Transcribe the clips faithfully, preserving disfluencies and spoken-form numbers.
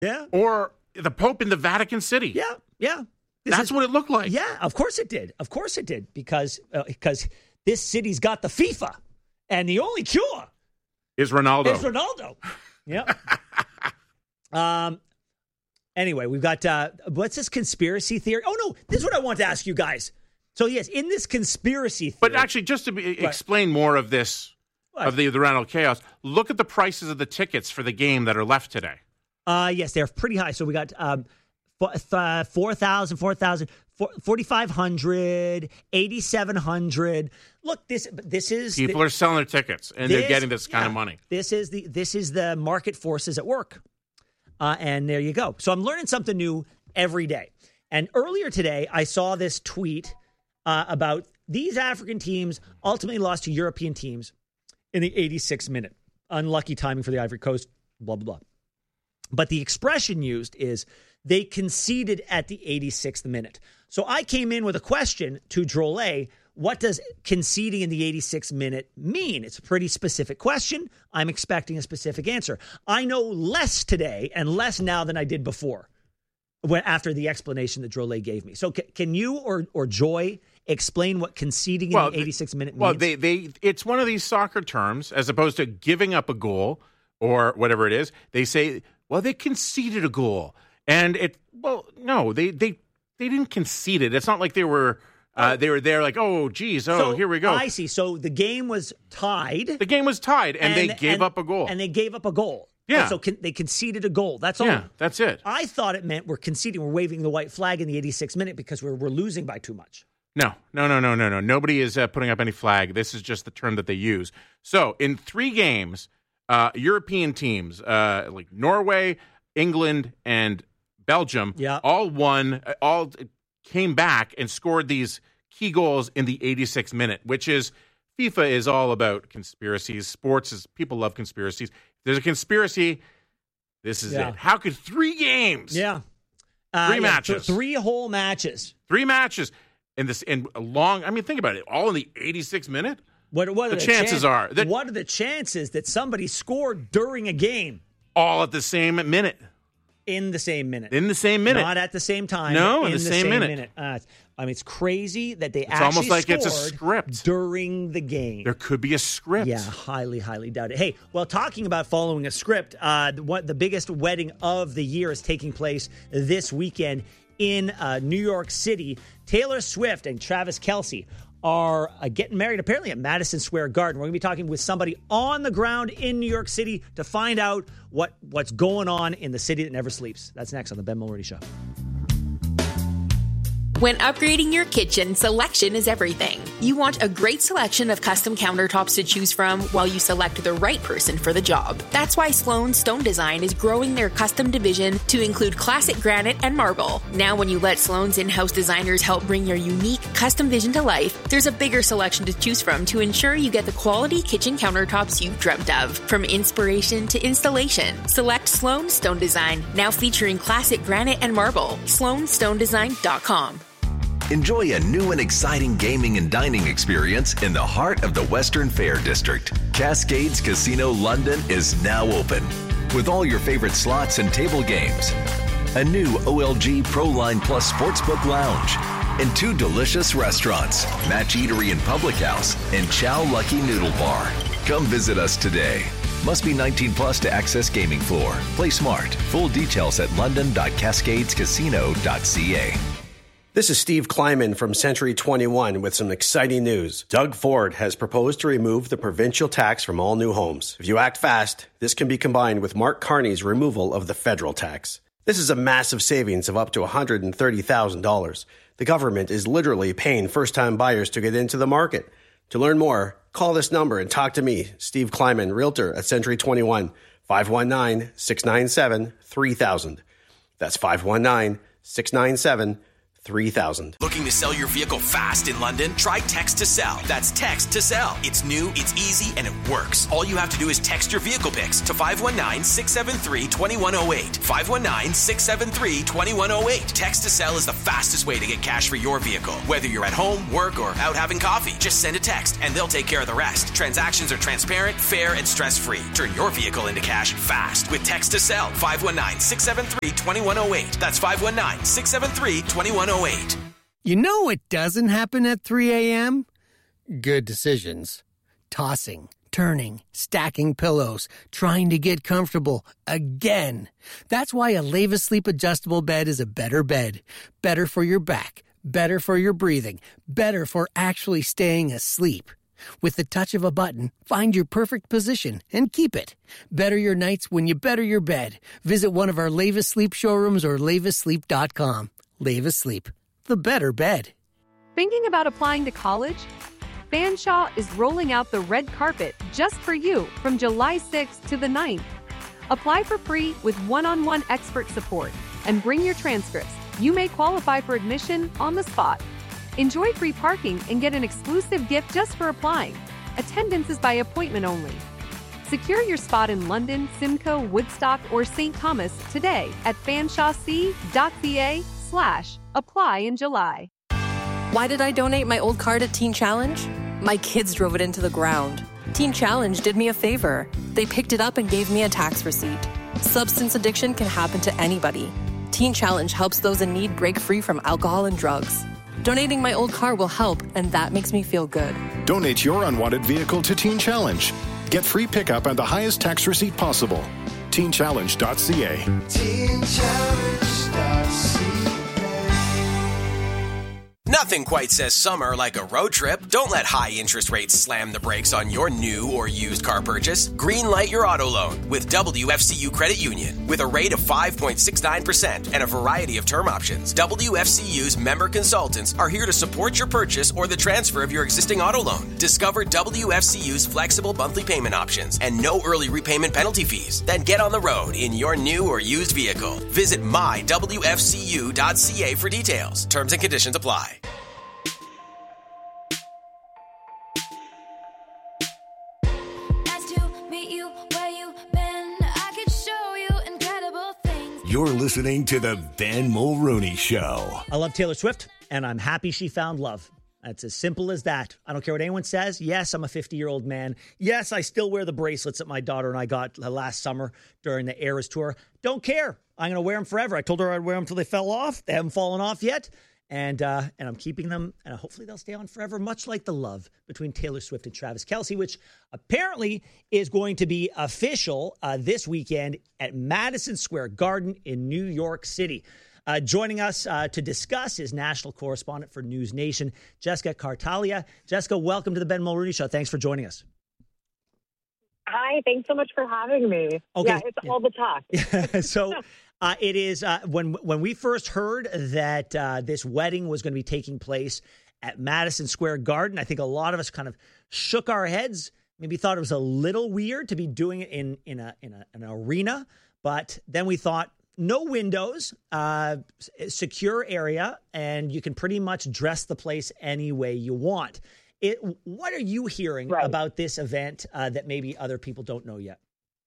Yeah. Or the Pope in the Vatican City. Yeah, yeah. This That's is, what it looked like. Yeah, of course it did. Of course it did. Because uh, because this city's got the FIFA. And the only cure is Ronaldo. Is Ronaldo. Yep. um. Anyway, we've got, uh, what's this conspiracy theory? Oh, no, this is what I want to ask you guys. So, yes, in this conspiracy theory. But actually, just to be, right. explain more of this, right. of the, the Ronaldo chaos, look at the prices of the tickets for the game that are left today. Uh, yes, they're pretty high. So we got um, four thousand, four thousand, forty-five hundred, eighty-seven hundred. Look, this this is... People the, are selling their tickets, and this, they're getting this kind yeah, of money. This is the This is the market forces at work. Uh, and there you go. So I'm learning something new every day. And earlier today, I saw this tweet uh, about these African teams ultimately lost to European teams in the eighty-sixth minute. Unlucky timing for the Ivory Coast, blah, blah, blah. But the expression used is they conceded at the eighty-sixth minute. So I came in with a question to Drolet. What does conceding in the eighty-sixth minute mean? It's a pretty specific question. I'm expecting a specific answer. I know less today and less now than I did before when, after the explanation that Drolet gave me. So c- can you or or Joy explain what conceding well, in the eighty-sixth minute means? Well, they, they it's one of these soccer terms as opposed to giving up a goal or whatever it is. They say, well, they conceded a goal. And it, well, no, they, they, they didn't concede it. It's not like they were... Uh, they were there like, oh, geez, oh, so, here we go. I see. So the game was tied. The game was tied, and, and they gave and, up a goal. And they gave up a goal. Yeah. Oh, so con- they conceded a goal. That's all. Yeah, that's it. I thought it meant we're conceding, we're waving the white flag in the eighty-sixth minute because we're, we're losing by too much. No, no, no, no, no, no. Nobody is uh, putting up any flag. This is just the term that they use. So in three games, uh, European teams, uh, like Norway, England, and Belgium, yeah. all won, all came back and scored these key goals in the eighty-sixth minute, which is, FIFA is all about conspiracies. Sports is, people love conspiracies. If there's a conspiracy, this is yeah. it. How could three games? Yeah. Uh, three yeah, matches. Th- three whole matches. Three matches. In this, in a long, I mean, think about it. All in the eighty-sixth minute? What, what the, the chances chan- are. That what are the chances that somebody scored during a game? All at the same minute. In the same minute. In the same minute. Not at the same time. No, in, in the, the same, same minute. minute. Uh, I mean, it's crazy that they it's actually almost like scored it's a script during the game. There could be a script. Yeah, highly, highly doubt it. Hey, well, talking about following a script, uh, what the biggest wedding of the year is taking place this weekend in uh, New York City. Taylor Swift and Travis Kelce are uh, getting married apparently at Madison Square Garden. We're going to be talking with somebody on the ground in New York City to find out what, what's going on in the city that never sleeps. That's next on the Ben Mulroney Show. When upgrading your kitchen, selection is everything. You want a great selection of custom countertops to choose from while you select the right person for the job. That's why Sloan Stone Design is growing their custom division to include classic granite and marble. Now when you let Sloan's in-house designers help bring your unique custom vision to life, there's a bigger selection to choose from to ensure you get the quality kitchen countertops you've dreamt of. From inspiration to installation, select Sloan Stone Design, now featuring classic granite and marble. sloan stone design dot com. Enjoy a new and exciting gaming and dining experience in the heart of the Western Fair District. Cascades Casino London is now open with all your favorite slots and table games, a new O L G ProLine Plus Sportsbook Lounge, and two delicious restaurants, Match Eatery and Public House, and Chow Lucky Noodle Bar. Come visit us today. Must be nineteen plus to access gaming floor. Play smart. Full details at london dot cascades casino dot c a. This is Steve Kleiman from Century twenty-one with some exciting news. Doug Ford has proposed to remove the provincial tax from all new homes. If you act fast, this can be combined with Mark Carney's removal of the federal tax. This is a massive savings of up to one hundred thirty thousand dollars. The government is literally paying first-time buyers to get into the market. To learn more, call this number and talk to me, Steve Kleiman, Realtor at Century twenty-one, five one nine, six nine seven, three thousand. That's five one nine, six nine seven, three thousand. Looking to sell your vehicle fast in London? Try Text to Sell. That's Text to Sell. It's new, it's easy, and it works. All you have to do is text your vehicle pics to five one nine, six seven three, two one zero eight. five one nine, six seven three, two one zero eight. Text to Sell is the fastest way to get cash for your vehicle. Whether you're at home, work, or out having coffee, just send a text and they'll take care of the rest. Transactions are transparent, fair, and stress-free. Turn your vehicle into cash fast with Text to Sell. five one nine, six seven three, two one zero eight. That's five one nine, six seven three, two one zero eight. You know what doesn't happen at three a.m.? Good decisions. Tossing, turning, stacking pillows, trying to get comfortable again. That's why a Leva Sleep adjustable bed is a better bed. Better for your back, better for your breathing, better for actually staying asleep. With the touch of a button, find your perfect position and keep it. Better your nights when you better your bed. Visit one of our Leva Sleep showrooms or leva sleep dot com. Leva Sleep, the better bed. Thinking about applying to college? Fanshawe is rolling out the red carpet just for you from July sixth to the ninth. Apply for free with one-on-one expert support and bring your transcripts. You may qualify for admission on the spot. Enjoy free parking and get an exclusive gift just for applying. Attendance is by appointment only. Secure your spot in London, Simcoe, Woodstock, or Saint Thomas today at fanshawec.ca slash apply in July. Why did I donate my old car to Teen Challenge? My kids drove it into the ground. Teen Challenge did me a favor. They picked it up and gave me a tax receipt. Substance addiction can happen to anybody. Teen Challenge helps those in need break free from alcohol and drugs. Donating my old car will help, and that makes me feel good. Donate your unwanted vehicle to Teen Challenge. Get free pickup and the highest tax receipt possible. teen challenge dot c a. teen challenge dot c a. Nothing quite says summer like a road trip. Don't let high interest rates slam the brakes on your new or used car purchase. Greenlight your auto loan with W F C U Credit Union. With a rate of five point six nine percent and a variety of term options, W F C U's member consultants are here to support your purchase or the transfer of your existing auto loan. Discover W F C U's flexible monthly payment options and no early repayment penalty fees. Then get on the road in your new or used vehicle. Visit my w f c u dot c a for details. Terms and conditions apply. You're listening to the Ben Mulrooney Show. I love Taylor Swift, and I'm happy she found love. It's as simple as that. I don't care what anyone says. Yes, I'm a fifty-year-old man. Yes, I still wear the bracelets that my daughter and I got last summer during the Eras tour. Don't care. I'm going to wear them forever. I told her I'd wear them until they fell off. They haven't fallen off yet. And uh, and I'm keeping them, and hopefully they'll stay on forever, much like the love between Taylor Swift and Travis Kelce, which apparently is going to be official uh, this weekend at Madison Square Garden in New York City. Uh, joining us uh, to discuss is national correspondent for News Nation, Jessica Kartalia. Jessica, welcome to the Ben Mulrooney Show. Thanks for joining us. Hi, thanks so much for having me. Okay. Yeah, it's all the talk. so... Uh, it is uh, when when we first heard that uh, this wedding was going to be taking place at Madison Square Garden, I think a lot of us kind of shook our heads, maybe thought it was a little weird to be doing it in in a in a, an arena, but then we thought no windows, uh, secure area, and you can pretty much dress the place any way you want. It, what are you hearing right. about this event uh, that maybe other people don't know yet?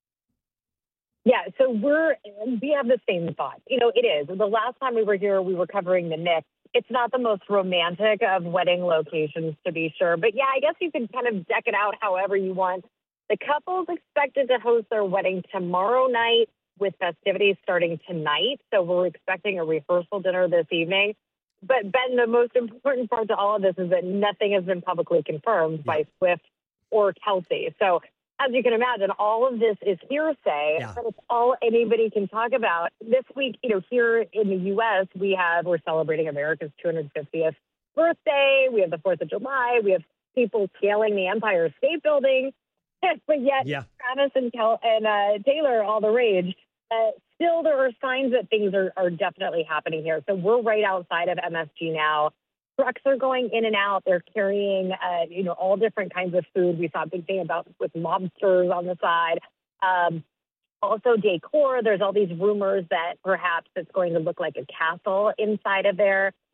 Yeah, so we're, we have the same thought. You know, it is. The last time we were here, we were covering the Knicks. It's not the most romantic of wedding locations, to be sure. But yeah, I guess you can kind of deck it out however you want. The couple's expected to host their wedding tomorrow night with festivities starting tonight. So we're expecting a rehearsal dinner this evening. But Ben, the most important part to all of this is that nothing has been publicly confirmed yeah. by Swift or Kelce. So as you can imagine, all of this is hearsay, yeah. but it's all anybody can talk about. This week, you know, here in the U S, we have, we're celebrating America's two hundred fiftieth birthday. We have the fourth of July. We have people scaling the Empire State Building. But yet, yeah. Travis and, Kel- and uh, Taylor, all the rage. Uh, still, there are signs that things are, are definitely happening here. So we're right outside of M S G now. Trucks are going in and out. They're carrying, uh, you know, all different kinds of food. We saw a big thing about with lobsters on the side. Um, also decor. There's all these rumors that perhaps it's going to look like a castle inside of there.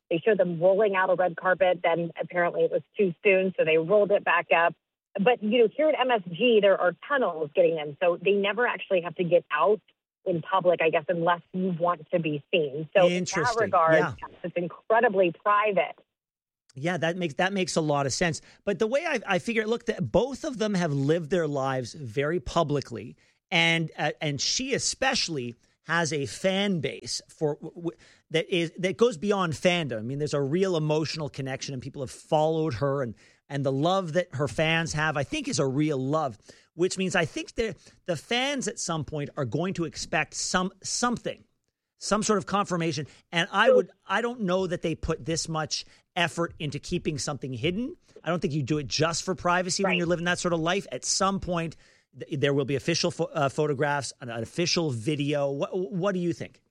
They showed them rolling out a red carpet. Then apparently it was too soon, so they rolled it back up. But, you know, here at M S G, there are tunnels getting in, so they never actually have to get out in public, I guess, unless you want to be seen. So in that regard, yeah. it's incredibly private. Yeah, that makes that makes a lot of sense. But the way I, I figure, look, that both of them have lived their lives very publicly, and uh, and she especially has a fan base for w- that is that goes beyond fandom. I mean, there's a real emotional connection, and people have followed her, and and the love that her fans have, I think, is a real love. Which means I think the the fans at some point are going to expect some something, some sort of confirmation. And I would I don't know that they put this much effort into keeping something hidden. I don't think you do it just for privacy right. when you're living that sort of life. At some point, th- there will be official pho- uh, photographs, an, an official video. What, what do you think?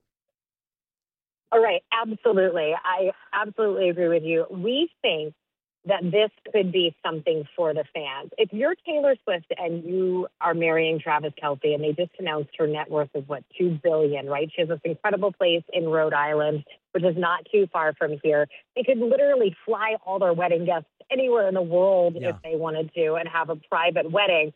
All right, absolutely. I absolutely agree with you. We think that this could be something for the fans. If you're Taylor Swift and you are marrying Travis Kelce, and they just announced her net worth is, what, two billion dollars, right? She has this incredible place in Rhode Island, which is not too far from here. They could literally fly all their wedding guests anywhere in the world yeah. if they wanted to and have a private wedding.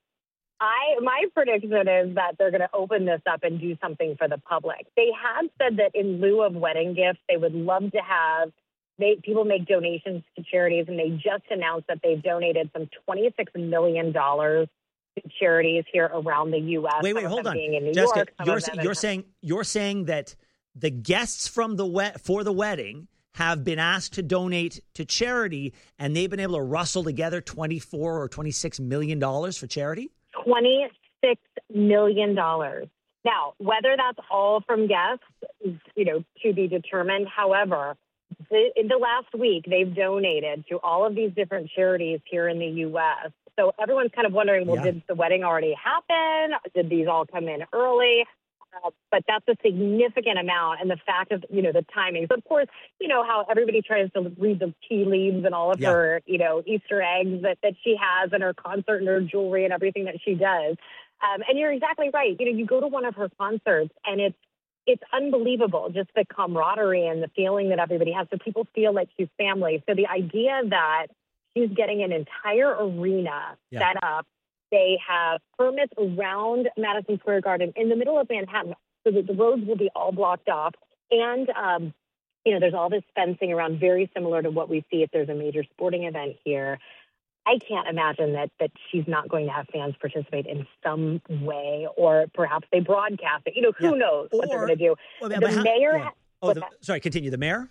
I my prediction is that they're going to open this up and do something for the public. They had said that in lieu of wedding gifts, they would love to have They, people make donations to charities, and they just announced that they've donated some twenty-six million dollars to charities here around the U S Wait, wait, hold on. Being in New Jessica, York, you're, sa- you're saying you're saying that the guests from the we- for the wedding have been asked to donate to charity, and they've been able to rustle together twenty-four or twenty-six million dollars for charity? twenty-six million dollars. Now, whether that's all from guests is, you know, to be determined. However, in the last week, they've donated to all of these different charities here in the U S. So everyone's kind of wondering, well, yeah. did the wedding already happen? Did these all come in early? Uh, but that's a significant amount. And the fact of, you know, the timing. So, of course, you know, how everybody tries to read the tea leaves and all of yeah. her, you know, Easter eggs that, that she has and her concert and her jewelry and everything that she does. Um, and you're exactly right. You know, you go to one of her concerts and it's, It's unbelievable, just the camaraderie and the feeling that everybody has. So people feel like she's family. So the idea that she's getting an entire arena yeah. set up, they have permits around Madison Square Garden in the middle of Manhattan, so that the roads will be all blocked off. And, um, you know, there's all this fencing around, very similar to what we see if there's a major sporting event here. I can't imagine that that she's not going to have fans participate in some way, or perhaps they broadcast it. You know, who yeah. knows what or, they're going to do. Well, the how, mayor. yeah. Oh, the, sorry, continue. The mayor?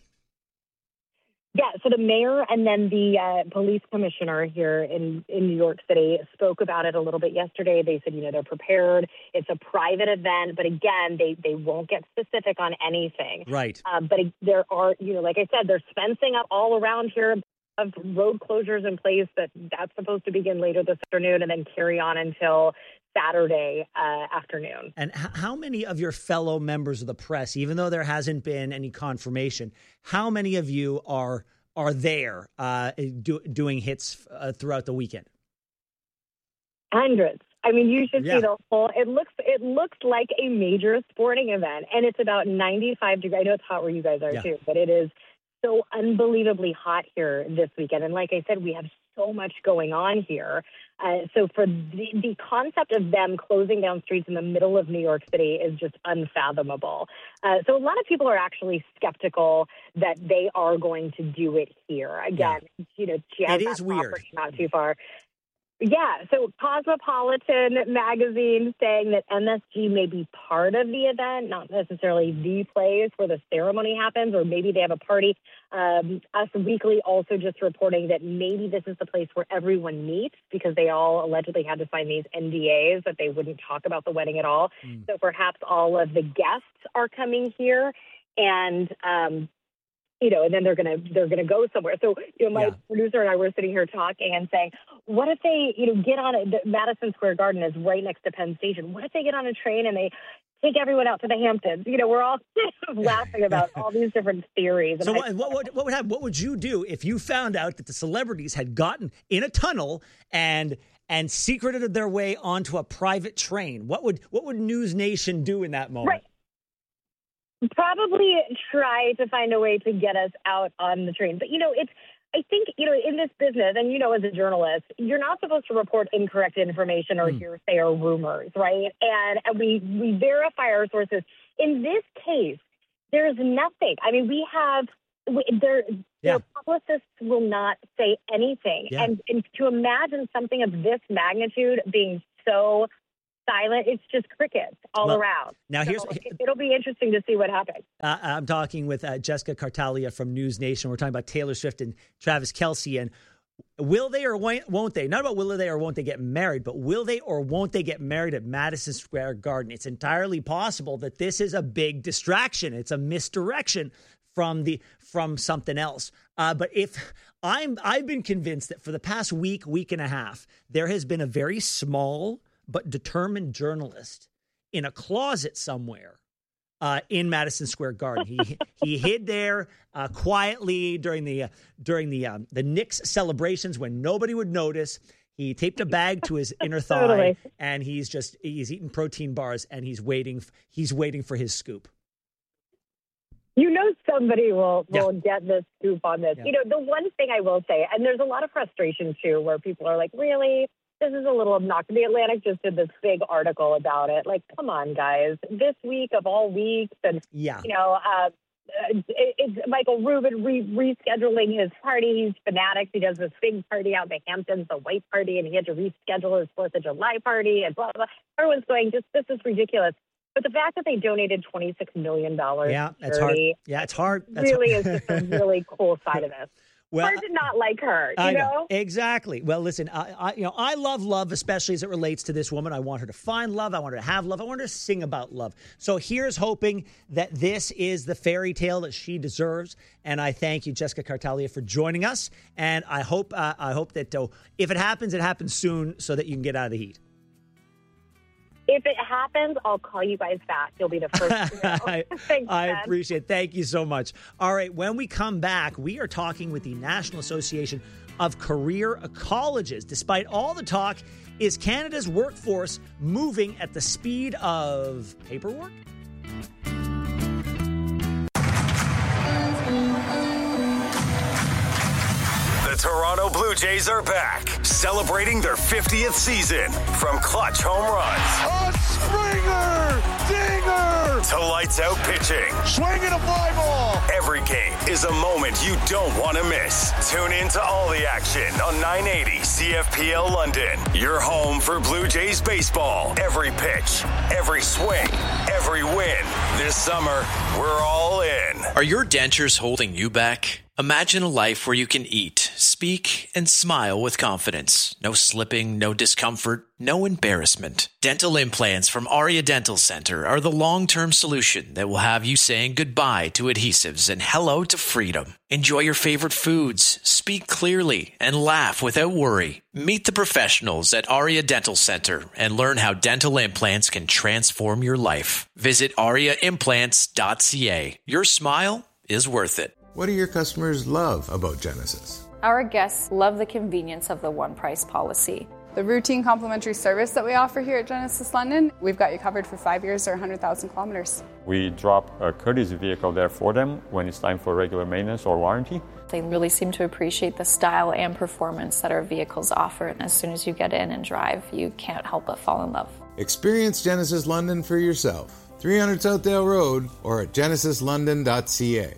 Yeah, so the mayor and then the uh, police commissioner here in, in New York City spoke about it a little bit yesterday. They said, you know, they're prepared. It's a private event, but again, they, they won't get specific on anything. Right. Um, but there are, you know, like I said, there's fencing up all around here, of road closures in place that that's supposed to begin later this afternoon and then carry on until Saturday uh, afternoon. And h- how many of your fellow members of the press, even though there hasn't been any confirmation, how many of you are are there uh, do, doing hits uh, throughout the weekend? Hundreds. I mean, you should yeah. see the whole. It looks it looks like a major sporting event, and it's about ninety-five degrees. I know it's hot where you guys are yeah. too, but it is so unbelievably hot here this weekend. And like I said, we have so much going on here. Uh, so for the, the concept of them closing down streets in the middle of New York City is just unfathomable. Uh, so a lot of people are actually skeptical that they are going to do it here. Again, yeah. you know, she has it that is weird. Not too far. Yeah, so Cosmopolitan magazine saying that M S G may be part of the event, not necessarily the place where the ceremony happens, or maybe they have a party. Um, Us Weekly also just reporting that maybe this is the place where everyone meets, because they all allegedly had to sign these N D As that they wouldn't talk about the wedding at all. Mm. So perhaps all of the guests are coming here, and um, you know, and then they're gonna they're gonna go somewhere. So, you know, my yeah. producer and I were sitting here talking and saying, what if they, you know, get on a, the Madison Square Garden is right next to Penn Station. What if they get on a train and they take everyone out to the Hamptons? You know, we're all laughing about all these different theories. So, what, what would what would happen? What would you do if you found out that the celebrities had gotten in a tunnel and and secreted their way onto a private train? What would what would News Nation do in that moment? Right. Probably try to find a way to get us out on the train. But, you know, it's, I think, you know, in this business, and, you know, as a journalist, you're not supposed to report incorrect information or mm. hearsay or rumors, right? And, and we, we verify our sources. In this case, there's nothing. I mean, we have, we, there, yeah. their publicists will not say anything. Yeah. And, and to imagine something of this magnitude being so silent, it's just crickets all well, around. Now, so here's it'll be interesting to see what happens. Uh, I'm talking with uh, Jessica Cartalia from News Nation. We're talking about Taylor Swift and Travis Kelce, and will they or won't they? Not about will they or won't they get married, but will they or won't they get married at Madison Square Garden? It's entirely possible that this is a big distraction. It's a misdirection from the from something else. Uh, but if I'm, I've been convinced that for the past week, week and a half, there has been a very small but determined journalist in a closet somewhere uh, in Madison Square Garden. He he hid there uh, quietly during the uh, during the um, the Knicks celebrations when nobody would notice. He taped a bag to his inner thigh, totally. and he's just he's eating protein bars and he's waiting he's waiting for his scoop. You know, somebody will will yeah. get the scoop on this. Yeah. You know, the one thing I will say, and there's a lot of frustration too, where people are like, really? This is a little obnoxious. The Atlantic just did this big article about it. Like, come on, guys. This week of all weeks. And, yeah. you know, uh, it, it's Michael Rubin re- rescheduling his party. He's fanatics. He does this big party out in the Hamptons, the white party, and he had to reschedule his fourth of July party and blah, blah, blah. Everyone's going, just this is ridiculous. But the fact that they donated twenty-six million dollars yeah, to that's charity hard. Yeah, it's hard. That's really hard. is just a really cool side of this. Well, hard to not like her, you I know? know? Exactly. Well, listen, I, I, you know, I love love, especially as it relates to this woman. I want her to find love. I want her to have love. I want her to sing about love. So here's hoping that this is the fairy tale that she deserves. And I thank you, Jessica Cartalia, for joining us. And I hope, uh, I hope that uh, if it happens, it happens soon so that you can get out of the heat. If it happens, I'll call you guys back. You'll be the first to know. I, Thanks, I Ben. appreciate it. Thank you so much. All right, when we come back, we are talking with the National Association of Career Colleges. Despite all the talk, is Canada's workforce moving at the speed of paperwork? The Toronto Blue Jays are back, celebrating their fiftieth season. From clutch home runs, a Springer, dinger, to lights out pitching, swinging a fly ball. Every game is a moment you don't want to miss. Tune in to all the action on nine eighty C F P L London. Your home for Blue Jays baseball. Every pitch, every swing, every win. This summer, we're all in. Are your dentures holding you back? Imagine a life where you can eat, speak, and smile with confidence. No slipping, no discomfort, no embarrassment. Dental implants from Aria Dental Center are the long-term solution that will have you saying goodbye to adhesives and hello to freedom. Enjoy your favorite foods, speak clearly, and laugh without worry. Meet the professionals at Aria Dental Center and learn how dental implants can transform your life. Visit aria implants dot c a. Your smile is worth it. What do your customers love about Genesis? Our guests love the convenience of the one price policy. The routine complimentary service that we offer here at Genesis London, we've got you covered for five years or one hundred thousand kilometers. We drop a courtesy vehicle there for them when it's time for regular maintenance or warranty. They really seem to appreciate the style and performance that our vehicles offer. And as soon as you get in and drive, you can't help but fall in love. Experience Genesis London for yourself. three hundred Southdale Road or at genesis london dot c a.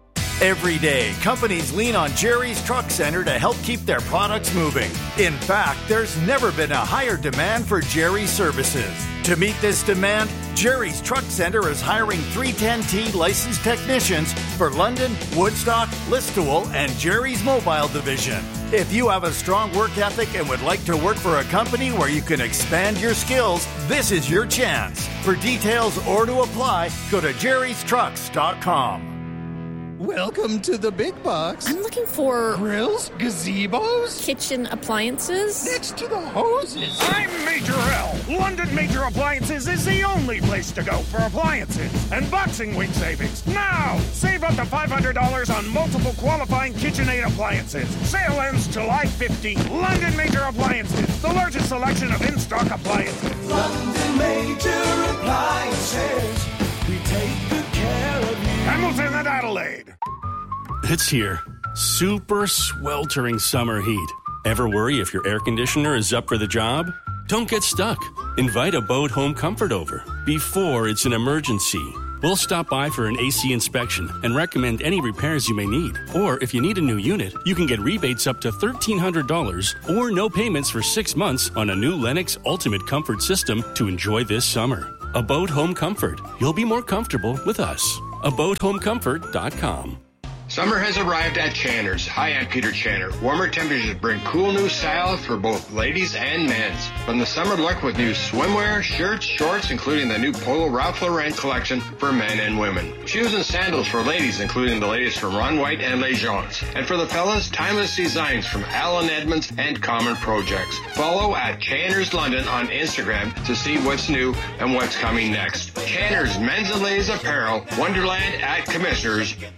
Every day, companies lean on Jerry's Truck Center to help keep their products moving. In fact, there's never been a higher demand for Jerry's services. To meet this demand, Jerry's Truck Center is hiring three ten T licensed technicians for London, Woodstock, Listowel, and Jerry's Mobile Division. If you have a strong work ethic and would like to work for a company where you can expand your skills, this is your chance. For details or to apply, go to jerrys trucks dot com. Welcome to the big box. I'm looking for grills, gazebos, kitchen appliances. Next to the hoses. I'm Major L. London Major Appliances is the only place to go for appliances and Boxing Week savings. Now, save up to five hundred dollars on multiple qualifying KitchenAid appliances. Sale ends July fifteenth. London Major Appliances, the largest selection of in-stock appliances. London Major Appliances. We take good care Adelaide. It's here. Super sweltering summer heat. Ever worry if your air conditioner is up for the job? Don't get stuck. Invite Abode Home Comfort over before it's an emergency. We'll stop by for an A C inspection and recommend any repairs you may need. Or if you need a new unit, you can get rebates up to thirteen hundred dollars or no payments for six months on a new Lennox Ultimate Comfort system to enjoy this summer. Abode Home Comfort. You'll be more comfortable with us. abode home comfort dot com. Summer has arrived at Channer's. Hi, I'm Peter Channer. Warmer temperatures bring cool new style for both ladies and men's. From the summer look with new swimwear, shirts, shorts, including the new Polo Ralph Lauren collection for men and women. Shoes and sandals for ladies, including the latest from Ron White and Les Gens. And for the fellas, timeless designs from Alan Edmonds and Common Projects. Follow at Channer's London on Instagram to see what's new and what's coming next. Channer's Men's and Ladies Apparel, Wonderland at Commissioners,